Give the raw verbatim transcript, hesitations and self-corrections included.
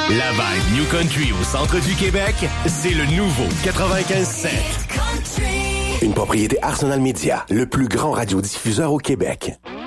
La vibe New Country au centre du Québec, c'est le nouveau quatre-vingt-quinze sept. Une propriété Arsenal Media, le plus grand radiodiffuseur au Québec.